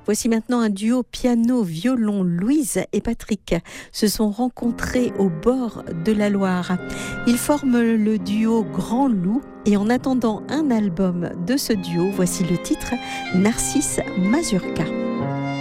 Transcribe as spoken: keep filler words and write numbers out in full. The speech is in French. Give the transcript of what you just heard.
Voici maintenant un duo piano-violon. Louise et Patrick se sont rencontrés au bord de la Loire. Ils forment le duo Grand Loup et en attendant un album de ce duo, voici le titre Narcisse Mazurka.